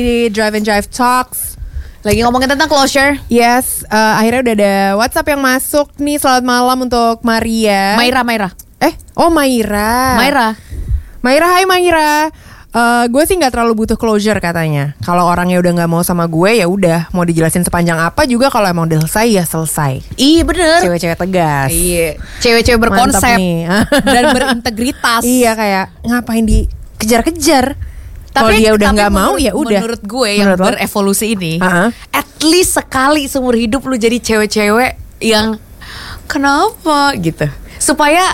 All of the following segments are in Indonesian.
Di Drive and Drive Talks lagi ngomongin tentang closure. Yes, akhirnya udah ada WhatsApp yang masuk nih. Selamat malam untuk Maria. Maira. Maira. Hai Maira. Gue sih nggak terlalu butuh closure katanya. Kalau orangnya udah nggak mau sama gue, ya udah, mau dijelasin sepanjang apa juga, kalau emang udah selesai ya selesai. Iya bener. Cewek-cewek tegas. Iya. Cewek-cewek berkonsep dan berintegritas. Iya, kayak ngapain dikejar-kejar. Kalau dia udah nggak mau, ya udah. Menurut gue yang berevolusi ini, at least sekali seumur hidup lu jadi cewek-cewek yang kenapa gitu, supaya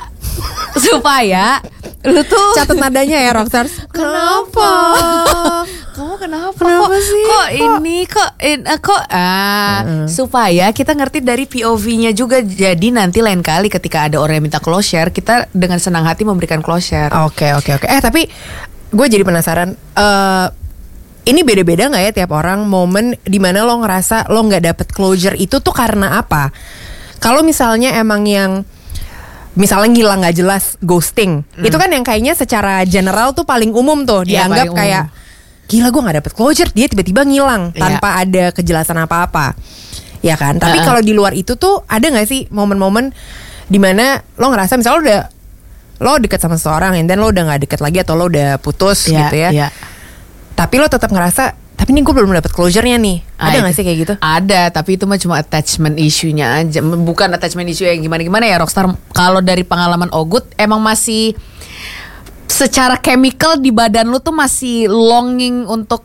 lu tuh catat nadanya ya, Rockstars. Kenapa? Kamu kenapa sih? Supaya kita ngerti dari POV-nya juga. Jadi nanti lain kali ketika ada orang yang minta closure, kita dengan senang hati memberikan closure. Oke. Tapi gue jadi penasaran, ini beda-beda nggak ya tiap orang, momen dimana lo ngerasa lo nggak dapet closure itu tuh karena apa? Kalau misalnya emang yang misalnya ngilang nggak jelas, ghosting, itu kan yang kayaknya secara general tuh paling umum tuh dianggap kayak gila, gue nggak dapet closure, dia tiba-tiba ngilang tanpa ada kejelasan apa-apa, ya kan? Tapi kalau di luar itu tuh ada nggak sih momen-momen dimana lo ngerasa misalnya lo deket sama seseorang, and then lo udah gak deket lagi atau lo udah putus gitu ya. Tapi lo tetap ngerasa, tapi ini gue belum dapet closure-nya nih. Ada gak sih kayak gitu? Ada, tapi itu mah cuma attachment issue-nya aja. Bukan attachment issue yang gimana-gimana ya, Rockstar. Kalau dari pengalaman Ogut, emang masih secara chemical di badan lo tuh masih longing untuk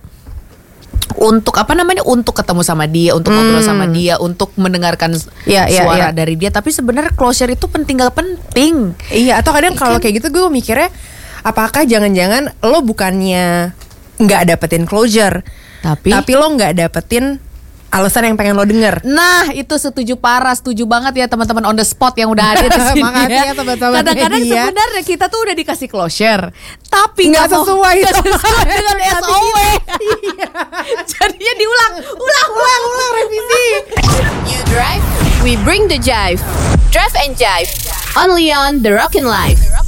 untuk ketemu sama dia, untuk ngobrol sama dia, untuk mendengarkan suara dari dia. Tapi sebenarnya closure itu penting gak penting. Iya, atau kadang kalau kayak gitu gue mikirnya, apakah jangan-jangan lo bukannya nggak dapetin closure, tapi lo nggak dapetin alasan yang pengen lo denger. Nah, itu setuju banget ya teman-teman on the spot yang udah hadir di sini. Makasih ya teman-teman. Kadang-kadang sebenarnya kita tuh udah dikasih closure, tapi nggak sesuai dengan SOW. Jadinya diulang revisi. You drive, we bring the jive. Drive and Jive, only on The Rockin' Life.